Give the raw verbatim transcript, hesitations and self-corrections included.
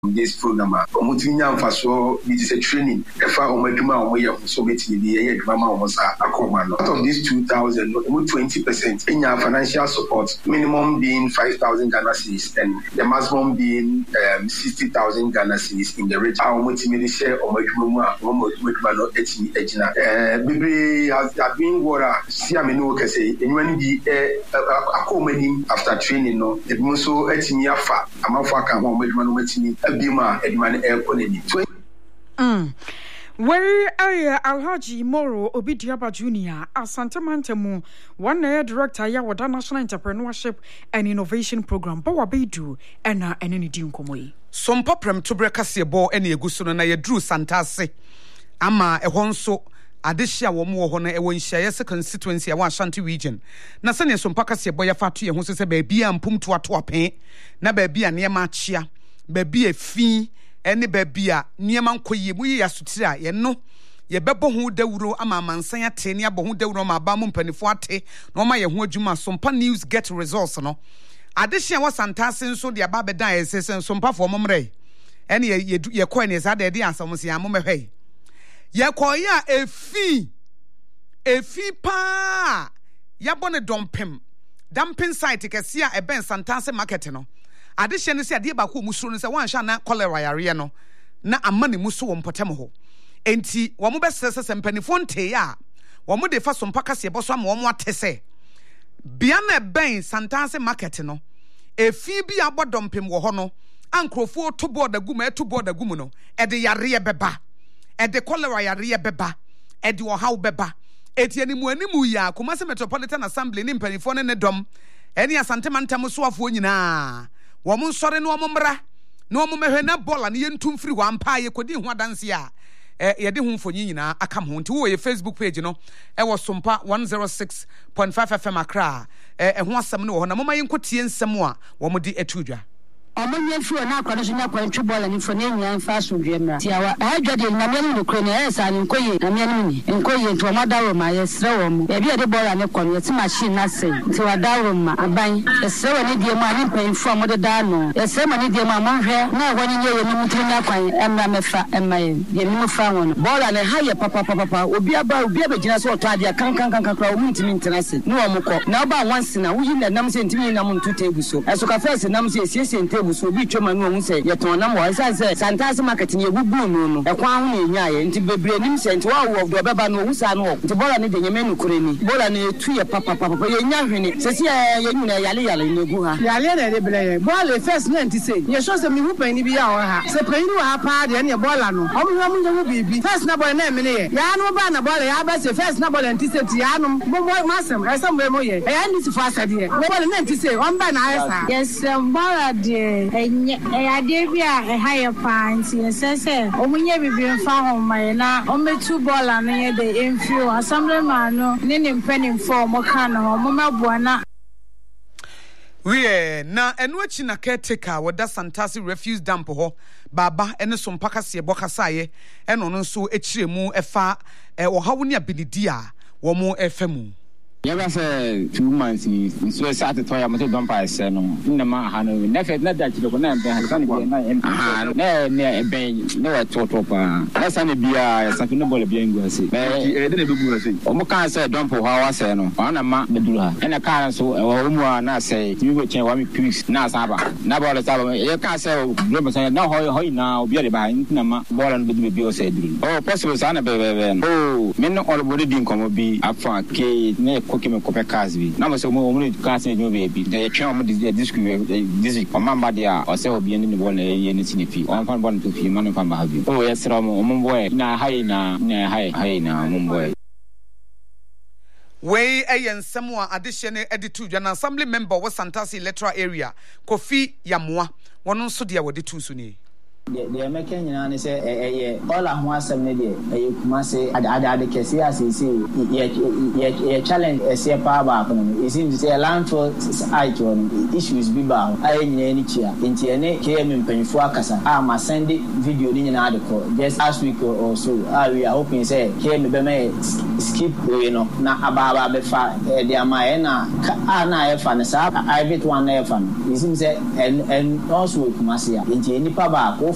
this program omutinya mfaso it is a training efa omadwuma omoye so betimi bi ye adwuma ma omosa akoma no out of this two thousand twenty percent enya financial support minimum being five thousand Ghana cedis and the maximum being um, sixty thousand Ghana cedis in the rate how omutimi share omadwuma mu omadwuma no etimi agina eh bibre has been water see amenu ka say enwani bi akoma ni after training no ebi so etimi afa amafo aka ho omadwuma no matimi Mm. Where are Alhaji Moro Obidiaba Junior Asante Mantemu, one year director Yawada National Entrepreneurship and Innovation Program, Bawa Bedu, and any Dinkomoi. Some paprem to break us a ball any gusuno na ye drew Santase. Ama a honso. Adeshia wo mo ho na e won hia constituency a wa Ashanti region na sene so mpaka se boya fatu ye ho se ba bia mpum to ato apen na ba bia ne ma chia ba bia fi ene ba bia ne ma nkoye mu ye asutire a ye no ye bebo ho dawuro ama mansan ate ne abo ho dawuro ma ba mu mpanifo ate na ma ye ho adwuma so mpa news get results no adeshia wa Santase nso de aba bedan ye se so mpa fo momre ene ye ye ko ne za de de asam se am mehwe Yakoya efi efi pa yabone dompem dumping site kese a eben Santase market no adehye ne se ade ba ko musuro ne se wan hwa na cholera yare no na amane muso wo mpotem ho enti wo mo besese se mpanifo nte ya wo mo de fa so mpaka se boso am wo mo atese bia na eben Santase market no efi bi abodompem wo ho no ankrofo to board aguma eto board agumu no e de yare beba e de cholera yare beba e de ohaw beba eti animu animu ya Kumasi Metropolitan Assembly ni mpanifo ne ne dom eni Asante Mantam so afo nyina wo mo nsore no mo mra no mo mehwe na bola ne yentum firi wa mpa ye kodi hu adanse a eh ye de hu mfonyi nyina akam ho nti wo ye Facebook page no e wo Sompa one oh six point five F M Accra eh ho asem ne wo na moma yenkotie nsem a wo mo di etudwa Omonye fu na akwado so na kwantwe bola ni fo na nyan fa so dwemra tiawa adwade na me no kro ne esa ni nkoye na me no ni nkoye nto ma dawo ma ye sre wo mo e bia de bola ne kono yeti machine na sei nti wa dawo ma aban e sre wo ne die mu ani pan fu mo de da no e sre ma ne die mu amon hwe na wo ni ye ye mu tiri na kwan emra me fa emaye ye ni mu fa won bola ne ha ye papa papa papa obi aba obi aba gina so to ade kan kan kan kan kra wo ntimi ntena sei ni wo mo ko na ba once na wo yi na nam se ntimi na mo ntu tebu so e so ka first nam se siesie so bi twema no hu se yeton na mo say say Santase market ne gugu no no e kwan ho ne nya ye nti bebre nim se nti wa wo do beba no hu sa no nti bola ne de nyame no kure ni bola ne tu ye papa papa ye nya hwene se se ye nyuna yale yale ne gu ha yale na de ble ye bola first na nti se ye so se mi hu pan ni bi ya o ha se pan ni wa ha pa de ne bola no o mo mo nya bibi first na bola na me ne ye ya no ba na bola ya ba se first na bola nti se ti ya no mo mo masem e se mo mo ye e ya ni ti fa asade ye bola na nti se o mba na ayesa yes bola de eh ade bia eh higher pants yesese omunye bibiri mfa ho mai na ometu bola no ye de enfio assembly man no ne ne mpani mfo mo kan ho mo mabua na we na enu achi na caretaker woda Santase refuse dump ho baba ene so mpaka se bokasaye eno no nso echiremu efa eh ohawo ne abilidi a wo mo efamu Yaba say two months ni so say at toya mo te don pa ese no na ma ha no na fe na da chiro ko na ben ha kan na na na na ben na wa to to pa na sa ne bia ya sa no bol bia ngu ase e de na be gu ase o mo kan say don po ha wa say no na ma beduru ha e na kan so e wo mu na say ti go chen wa mi pics na sa ba na bol sa ba e kan say bro say na ho ho na obi de ba na ma bol no be bi o say duru oh possible sa na be be no oh me no all body din komo bi afa ke ne koke me kope cars bi na mo se mo mo cars ne jo be bi de twa mo de disc disc o mama dia o se obi ni bol na ye ni sinifi o fan bon to fi man fan ba ha bi o yes ra mo mo boy na hai na na hai hai na mo boy we ayensem a adehye ne editu dwa na assembly member wo Santase electoral area Kofi Yamoa wono nso de wo de tu so ni the the American nyina ne say eh eh all ahụ asem ne de eh Kumasi ada ada kesi asisi ye challenge ese pa ba kono it seems say landfill site on issues bi ba ayi nyina ni chia nti ene ke me mpanfo akasa a ma send video ni nyina adeko just last week or so ah we are hoping say ke me be me skip you know na ababa be fa de ama e na a na e fa ne sa private one e fa it seems say and and also Kumasi nti eni pa ba